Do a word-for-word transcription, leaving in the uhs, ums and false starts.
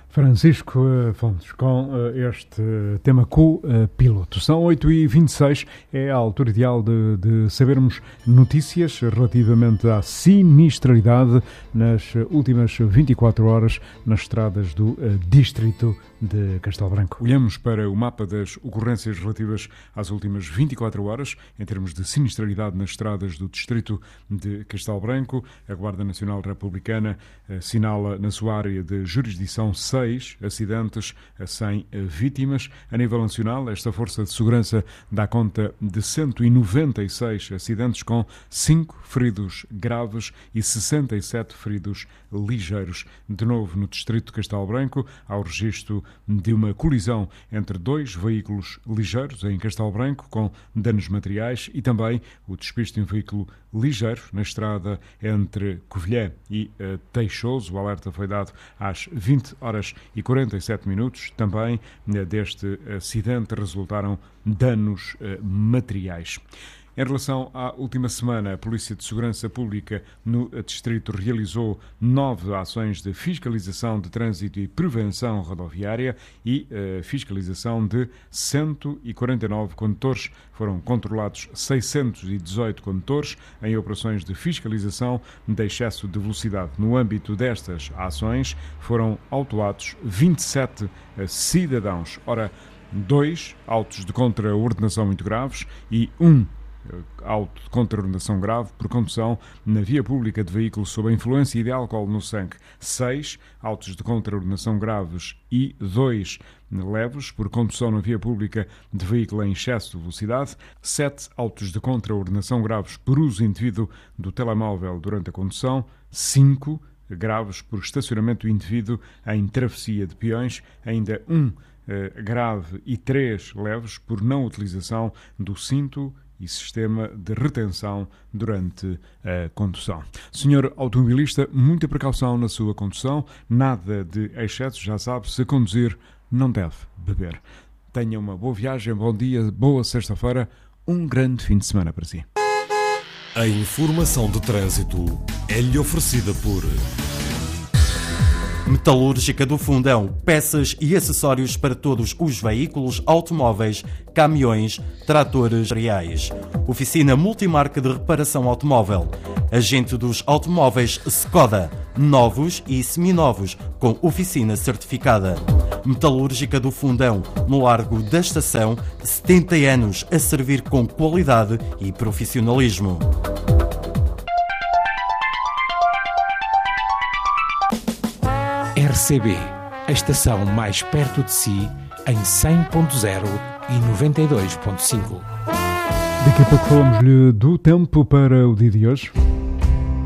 Francisco uh, Fontes, com uh, este tema co-piloto. São oito e vinte e seis, é a altura ideal de, de sabermos notícias relativamente à sinistralidade nas últimas vinte e quatro horas nas estradas do uh, distrito de Castelo Branco. Olhamos para o mapa das ocorrências relativas às últimas vinte e quatro horas, em termos de sinistralidade nas estradas do distrito de Castelo Branco. A Guarda Nacional Republicana assinala na sua área de jurisdição seis acidentes a cem vítimas. A nível nacional, esta Força de Segurança dá conta de cento e noventa e seis acidentes, com cinco feridos graves e sessenta e sete feridos ligeiros. De novo, no distrito de Castelo Branco, há o registro de uma colisão entre dois veículos ligeiros em Castelo Branco, com danos materiais, e também o despiste de um veículo ligeiro na estrada entre Covilhã e uh, Teixoso. O alerta foi dado às vinte horas e quarenta e sete minutos. Também uh, deste acidente resultaram danos uh, materiais. Em relação à última semana, a Polícia de Segurança Pública no distrito realizou nove ações de fiscalização de trânsito e prevenção rodoviária e uh, fiscalização de cento e quarenta e nove condutores. Foram controlados seiscentos e dezoito condutores em operações de fiscalização de excesso de velocidade. No âmbito destas ações, foram autuados vinte e sete uh, cidadãos. Ora, dois autos de contraordenação muito graves e um auto de contraordenação grave por condução na via pública de veículos sob a influência de álcool no sangue. Seis autos de contraordenação graves e dois leves por condução na via pública de veículo em excesso de velocidade. Sete autos de contraordenação graves por uso indevido do telemóvel durante a condução. Cinco graves por estacionamento indevido em travessia de peões. Ainda um eh, grave e três leves por não utilização do cinto e sistema de retenção durante a condução. Senhor automobilista, muita precaução na sua condução, nada de excesso, já sabe, se conduzir não deve beber. Tenha uma boa viagem, bom dia, boa sexta-feira, um grande fim de semana para si. A informação de trânsito é-lhe oferecida por Metalúrgica do Fundão, peças e acessórios para todos os veículos, automóveis, caminhões, tratores, reais. Oficina multimarca de reparação automóvel. Agente dos automóveis Skoda, novos e seminovos, com oficina certificada. Metalúrgica do Fundão, no Largo da Estação, setenta anos a servir com qualidade e profissionalismo. R C B, a estação mais perto de si, em cem ponto zero e noventa e dois ponto cinco. Daqui a pouco falamos-lhe do tempo para o dia de hoje.